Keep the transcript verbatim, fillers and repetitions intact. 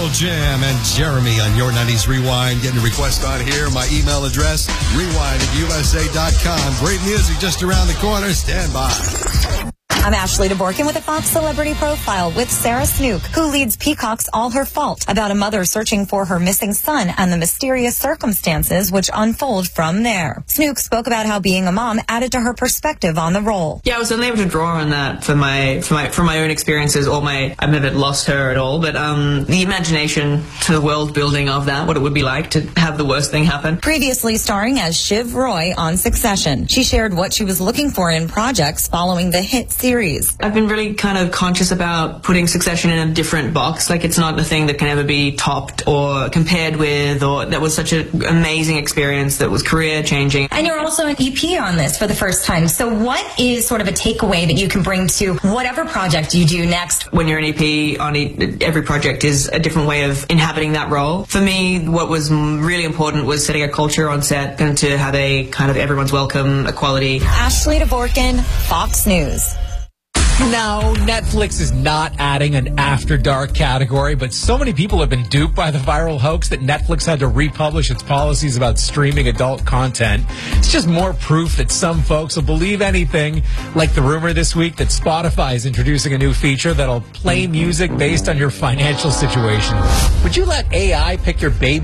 Pearl Jam and Jeremy on Your nineties Rewind. Getting a request on here. My email address, rewind at U S A dot com. Great music just around the corner. Stand by. I'm Ashley DeBorkin with a Fox Celebrity Profile with Sarah Snook, who leads Peacock's All Her Fault, about a mother searching for her missing son and the mysterious circumstances which unfold from there. Snook spoke about how being a mom added to her perspective on the role. Yeah, I was only able to draw on that for my for my for my own experiences. Or my I've never lost her at all, but um, the imagination to the world building of that, what it would be like to have the worst thing happen. Previously starring as Shiv Roy on Succession, she shared what she was looking for in projects following the hit series. I've been really kind of conscious about putting Succession in a different box. Like, it's not a thing that can ever be topped or compared with, or that was such an amazing experience that was career changing. And you're also an E P on this for the first time. So what is sort of a takeaway that you can bring to whatever project you do next? When you're an E P on e- every project is a different way of inhabiting that role. For me, what was really important was setting a culture on set and to have a kind of everyone's welcome equality. Ashley DeBorkin, Fox News. No, Netflix is not adding an After Dark category, but so many people have been duped by the viral hoax that Netflix had to republish its policies about streaming adult content. It's just more proof that some folks will believe anything, like the rumor this week that Spotify is introducing a new feature that'll play music based on your financial situation. Would you let A I pick your baby